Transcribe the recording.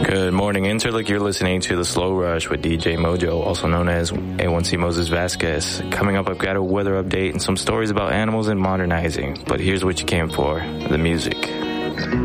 Good morning, Interlook. You're listening to The Slow Rush with DJ Mojo, also known as A1C Moses Vasquez. Coming up, I've got a weather update and some stories about animals and modernizing. But here's what you came for, the music.